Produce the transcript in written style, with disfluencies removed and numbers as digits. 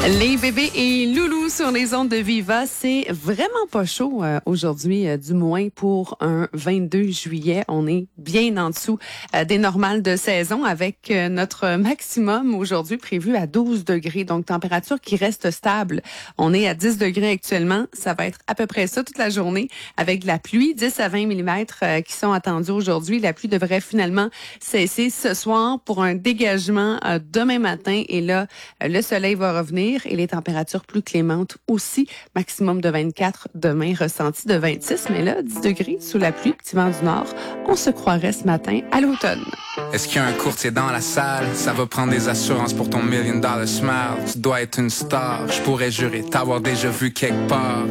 Les bébés et Loulou sur les ondes de Viva, c'est vraiment pas chaud aujourd'hui, du moins pour un 22 juillet. On est bien en dessous des normales de saison avec notre maximum aujourd'hui prévu à 12 degrés, donc température qui reste stable. On est à 10 degrés actuellement, ça va être à peu près ça toute la journée avec de la pluie, 10 à 20 mm qui sont attendus aujourd'hui. La pluie devrait finalement cesser ce soir pour un dégagement demain matin et là, le soleil va revenir. Et les températures plus clémentes aussi. Maximum de 24 demain, ressenti de 26. Mais là, 10 degrés sous la pluie, petit vent du nord. On se croirait ce matin à l'automne. Est-ce qu'il y a un courtier dans la salle? Ça va prendre des assurances pour ton $1 million smile. Tu dois être une star. Je pourrais jurer t'avoir déjà vu quelque part.